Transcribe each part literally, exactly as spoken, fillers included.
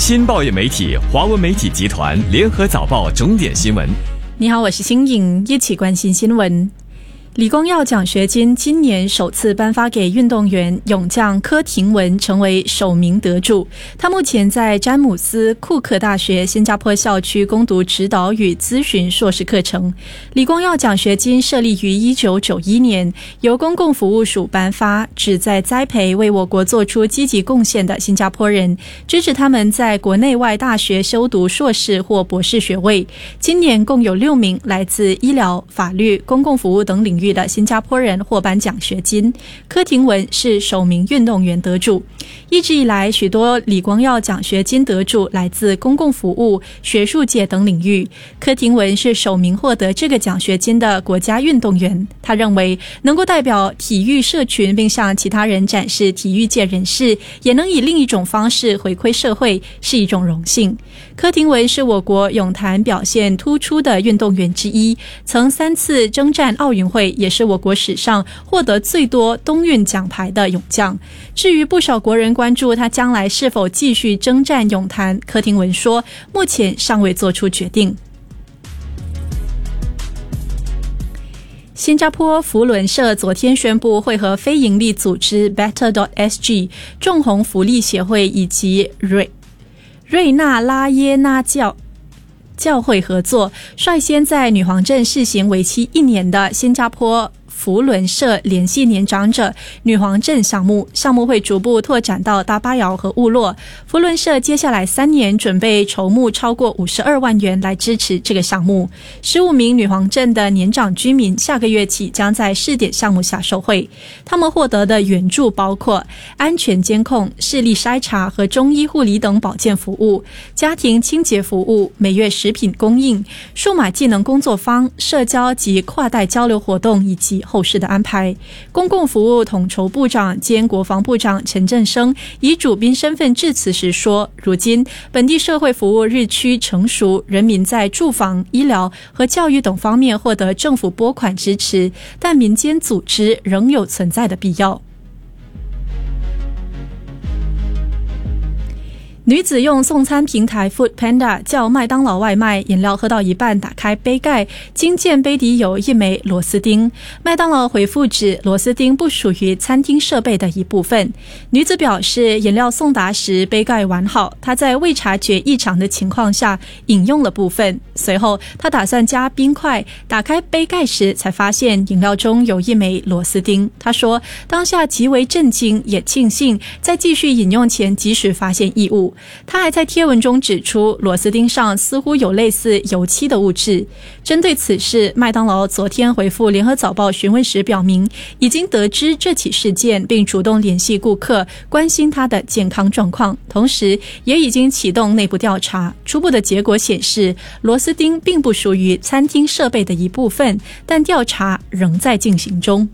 新报业媒体华文媒体集团联合早报重点新闻。 你好，我是新颖，一起关心新闻。李光耀奖学金今年首次颁发给运动员泳将柯廷文，成为首名得主。他目前在詹姆斯库克大学新加坡校区攻读指导与咨询硕士课程。李光耀奖学金设立于一九九一年，由公共服务署颁发，旨在栽培为我国做出积极贡献的新加坡人，支持他们在国内外大学修读硕士或博士学位。今年共有六名来自医疗、法律、公共服务等领域的新加坡人获颁奖学金，柯廷文是首名运动员得主。一直以来，许多李光耀奖学金得主来自公共服务、学术界等领域，柯廷文是首名获得这个奖学金的国家运动员。他认为能够代表体育社群并向其他人展示体育界人士也能以另一种方式回馈社会，是一种荣幸。柯廷文是我国泳坛表现突出的运动员之一，曾三次征战奥运会，也是我国史上获得最多冬运奖牌的泳将。至于不少国人关注他将来是否继续征战泳坛，柯廷文说，目前尚未做出决定。新加坡福伦社昨天宣布会和非营利组织 Better.sg、 众红福利协会以及瑞瑞纳拉耶纳教教会合作，率先在女皇镇试行为期一年的新加坡福伦社联系年长者女皇镇项目，项目会逐步拓展到大巴窑和乌洛。福伦社接下来三年准备筹募超过五十二万元来支持这个项目。十五名女皇镇的年长居民下个月起将在试点项目下受惠，他们获得的援助包括安全监控、视力筛查和中医护理等保健服务、家庭清洁服务、每月食品供应、数码技能工作坊、社交及跨代交流活动以及后事的安排。公共服务统筹部长兼国防部长陈振声以主宾身份致辞时说，如今本地社会服务日趋成熟，人民在住房、医疗和教育等方面获得政府拨款支持，但民间组织仍有存在的必要。女子用送餐平台 Foodpanda 叫麦当劳外卖，饮料喝到一半打开杯盖，惊见杯底有一枚螺丝钉。麦当劳回复指螺丝钉不属于餐厅设备的一部分。女子表示，饮料送达时杯盖完好，她在未察觉异常的情况下饮用了部分。随后她打算加冰块，打开杯盖时才发现饮料中有一枚螺丝钉。她说当下极为震惊，也庆幸在继续饮用前及时发现异物。他还在贴文中指出，螺丝钉上似乎有类似油漆的物质。针对此事，麦当劳昨天回复联合早报询问时表明，已经得知这起事件，并主动联系顾客，关心他的健康状况，同时也已经启动内部调查。初步的结果显示，螺丝钉并不属于餐厅设备的一部分，但调查仍在进行中。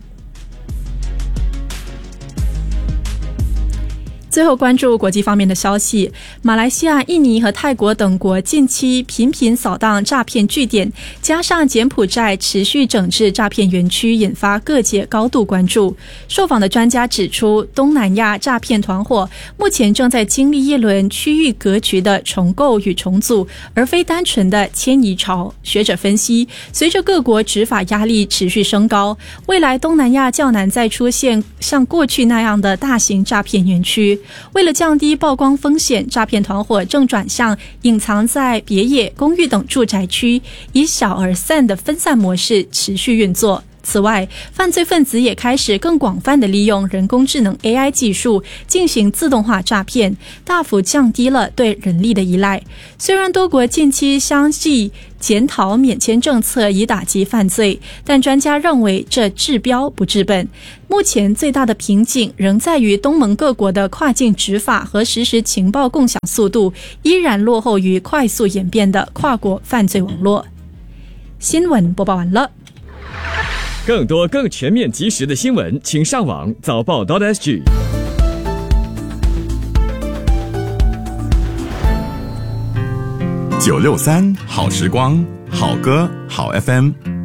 最后关注国际方面的消息，马来西亚、印尼和泰国等国近期频频扫荡诈骗据点，加上柬埔寨持续整治诈骗园区，引发各界高度关注。受访的专家指出，东南亚诈骗团伙目前正在经历一轮区域格局的重构与重组，而非单纯的迁移潮。学者分析，随着各国执法压力持续升高，未来东南亚较难再出现像过去那样的大型诈骗园区。为了降低曝光风险，诈骗团伙正转向隐藏在别野、公寓等住宅区，以小而散的分散模式持续运作。此外，犯罪分子也开始更广泛地利用人工智能 A I 技术进行自动化诈骗，大幅降低了对人力的依赖。虽然多国近期相继检讨免签政策以打击犯罪，但专家认为这治标不治本。目前最大的瓶颈仍在于东盟各国的跨境执法和实时情报共享速度依然落后于快速演变的跨国犯罪网络。新闻播报完了。 更多更全面及时的新闻，请上网早报 .sg。 九六三好时光，好歌好 F M。